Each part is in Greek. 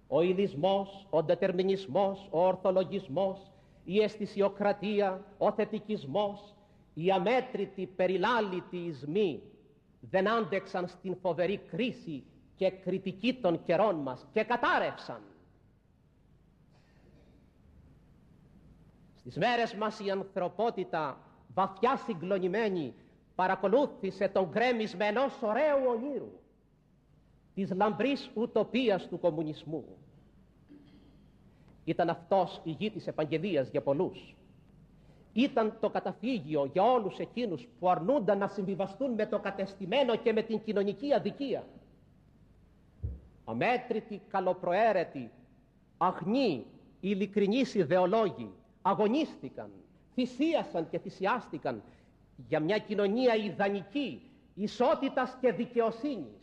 ο υλισμός, ο δετερμινισμός, ο ορθολογισμός, η αισθησιοκρατία, ο θετικισμός, οι αμέτρητοι περιλάλητοι ισμοί δεν άντεξαν στην φοβερή κρίση και κριτική των καιρών μας και κατάρρευσαν. Στις μέρες μας η ανθρωπότητα, βαθιά συγκλονημένη, παρακολούθησε τον γκρέμισμα ενός ωραίου ονείρου, της λαμπρής ουτοπίας του κομμουνισμού. Ήταν αυτός η γη της επαγγελίας για πολλούς. Ήταν το καταφύγιο για όλους εκείνους που αρνούνταν να συμβιβαστούν με το κατεστημένο και με την κοινωνική αδικία. Αμέτρητοι, καλοπροαίρετοι, αγνοί, ειλικρινείς ιδεολόγοι αγωνίστηκαν, θυσίασαν και θυσιάστηκαν για μια κοινωνία ιδανική, ισότητας και δικαιοσύνης.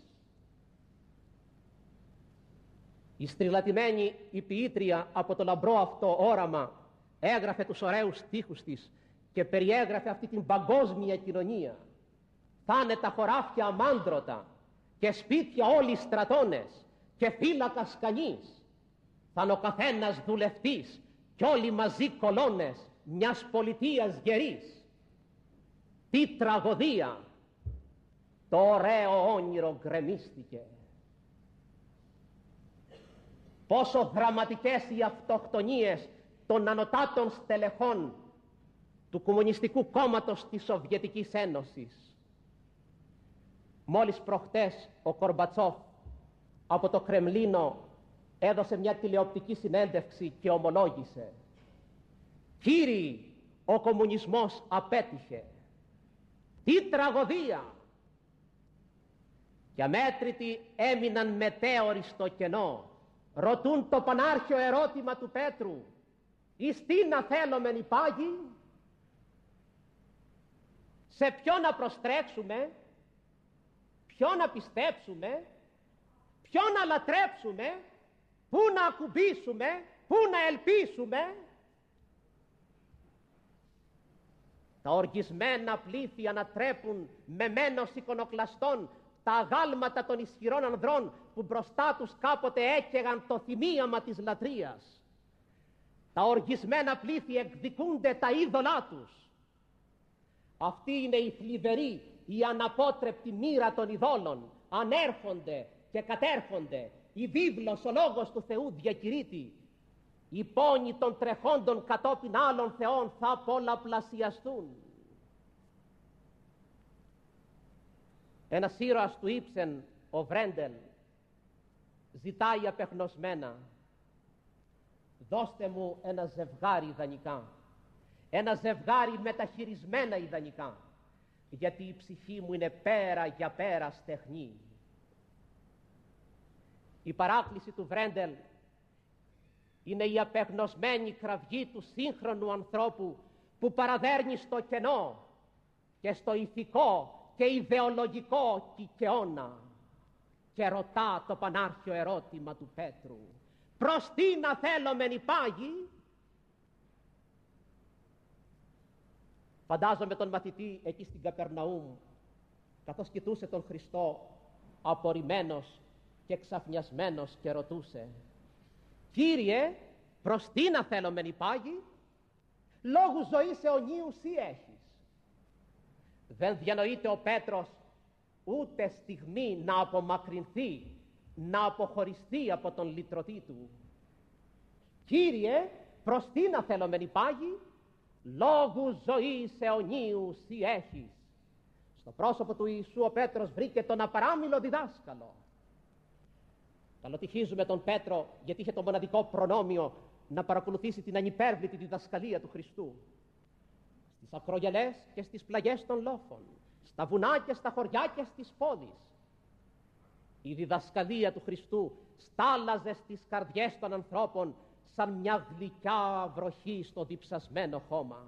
Η στριλατημένη η ποιήτρια από το λαμπρό αυτό όραμα έγραφε τους ωραίους στίχους της και περιέγραφε αυτή την παγκόσμια κοινωνία. Θα είναι τα χωράφια αμάντρωτα και σπίτια όλοι στρατώνες και φύλακας κανείς. Θα είναι ο καθένας δουλευτής κι όλοι μαζί κολόνες μιας πολιτείας γερής. Τι τραγωδία! Το ωραίο όνειρο γκρεμίστηκε. Πόσο δραματικές οι αυτοκτονίες των ανωτάτων στελεχών του Κομμουνιστικού Κόμματος της Σοβιετικής Ένωσης. Μόλις προχτές ο Κορμπατσόφ από το Κρεμλίνο έδωσε μια τηλεοπτική συνέντευξη και ομολόγησε: «Κύριοι, ο κομμουνισμός απέτυχε. Τι τραγωδία!» Και αμέτρητοι έμειναν μετέωροι στο κενό. Ρωτούν το πανάρχιο ερώτημα του Πέτρου: «Εις τι να θέλομεν υπάγει?» Σε ποιο να προστρέξουμε, ποιο να πιστέψουμε, ποιο να λατρέψουμε, πού να ακουμπήσουμε, πού να ελπίσουμε? Τα οργισμένα πλήθη ανατρέπουν με μένος εικονοκλαστών τα αγάλματα των ισχυρών ανδρών που μπροστά τους κάποτε έκαιγαν το θυμίαμα της λατρείας. Τα οργισμένα πλήθη εκδικούνται τα είδωλά τους. Αυτή είναι η θλιβερή, η αναπότρεπτη μοίρα των ειδόλων. Ανέρχονται και κατέρχονται. Η βίβλος, ο λόγος του Θεού διακηρύττει. Οι πόνοι των τρεχόντων κατόπιν άλλων θεών θα πολλαπλασιαστούν. Ένας ήρωας του Ήψεν, ο Βρέντελ, ζητάει απεγνωσμένα: «Δώστε μου ένα ζευγάρι ιδανικά, ένα ζευγάρι μεταχειρισμένα ιδανικά, γιατί η ψυχή μου είναι πέρα για πέρα στεχνή». Η παράκληση του Βρέντελ είναι η απεγνωσμένη κραυγή του σύγχρονου ανθρώπου που παραδέρνει στο κενό και στο ηθικό και ιδεολογικό κικαιώνα και ρωτά το πανάρχιο ερώτημα του Πέτρου: «Προς τι να θέλομεν υπάγει?» Φαντάζομαι τον μαθητή εκεί στην Καπερναούμ, καθώς κοιτούσε τον Χριστό απορριμμένος και ξαφνιασμένος και ρωτούσε: «Κύριε, προς τι να θέλομεν υπάγει? Λόγου ζωής αιωνίους ή έχεις?» Δεν διανοείται ο Πέτρος ούτε στιγμή να απομακρυνθεί, να αποχωριστεί από τον λυτρωτή του. «Κύριε, προς τι να θέλομεν υπάγει? Λόγου ζωής αιωνίους ή έχεις?» Στο πρόσωπο του Ιησού ο Πέτρος βρήκε τον απαράμιλο διδάσκαλο. Καλοτυχίζουμε τον Πέτρο γιατί είχε το μοναδικό προνόμιο να παρακολουθήσει την ανυπέρβλητη διδασκαλία του Χριστού. Στις ακρογιαλές και στις πλαγιές των λόφων, στα βουνά και στα χωριά και στις πόλεις, η διδασκαλία του Χριστού στάλαζε στις καρδιές των ανθρώπων σαν μια γλυκιά βροχή στο διψασμένο χώμα.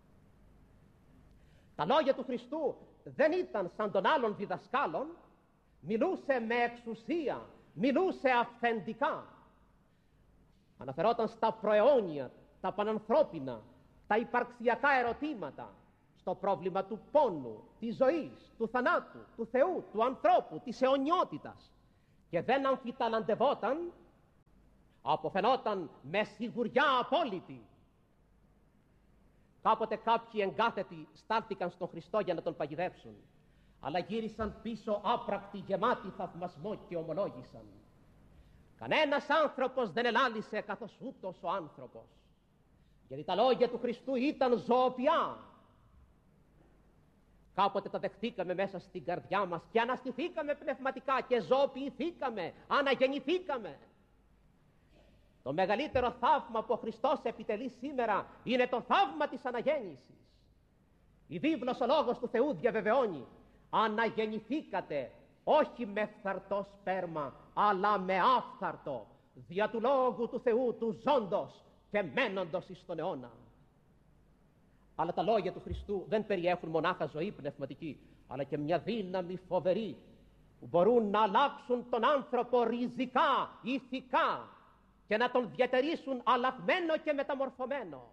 Τα λόγια του Χριστού δεν ήταν σαν των άλλων διδασκάλων. Μιλούσε με εξουσία, μιλούσε αυθεντικά. Αναφερόταν στα προαιώνια, τα πανανθρώπινα, τα υπαρξιακά ερωτήματα, στο πρόβλημα του πόνου, της ζωής, του θανάτου, του Θεού, του ανθρώπου, της αιωνιότητας, και δεν αμφιταλαντευόταν αποφαινόταν με σιγουριά απόλυτη. Κάποτε κάποιοι εγκάθετοι στάλθηκαν στον Χριστό για να τον παγιδεύσουν, αλλά γύρισαν πίσω άπρακτοι, γεμάτοι θαυμασμό και ομολόγησαν: κανένας άνθρωπος δεν ελάλησε καθώς ούτως ο άνθρωπος. Γιατί τα λόγια του Χριστού ήταν ζωοποιά. Κάποτε τα δεχτήκαμε μέσα στην καρδιά μας και αναστηθήκαμε πνευματικά και ζωοποιηθήκαμε, αναγεννηθήκαμε. Το μεγαλύτερο θαύμα που ο Χριστός επιτελεί σήμερα είναι το θαύμα της αναγέννησης. Η βίβλος, ο λόγος του Θεού διαβεβαιώνει: αναγεννηθήκατε όχι με φθαρτό σπέρμα, αλλά με άφθαρτο, δια του λόγου του Θεού, του ζώντος και μένοντος εις τον αιώνα. Αλλά τα λόγια του Χριστού δεν περιέχουν μονάχα ζωή πνευματική, αλλά και μια δύναμη φοβερή που μπορούν να αλλάξουν τον άνθρωπο ριζικά, ηθικά και να τον διατηρήσουν αλλαγμένο και μεταμορφωμένο.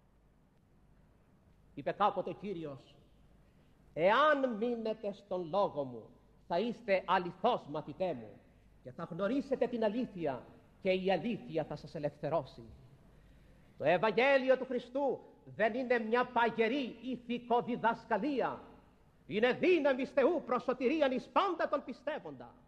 Είπε κάποτε ο Κύριος: εάν μείνετε στον λόγο μου, θα είστε αληθώς μαθητέ μου και θα γνωρίσετε την αλήθεια και η αλήθεια θα σας ελευθερώσει. Το Ευαγγέλιο του Χριστού δεν είναι μια παγερή ηθικοδιδασκαλία. Είναι δύναμη Θεού προς σωτηρίαν εις πάντα τον πιστεύοντα.